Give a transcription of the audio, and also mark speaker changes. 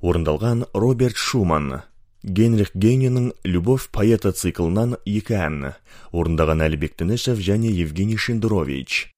Speaker 1: Орындалған Роберт Шуман. Генрих Гейненің «Любовь поэта» циклынан 2 ән. Орындаған Әлібек Тінішев және Евгений Шендерович.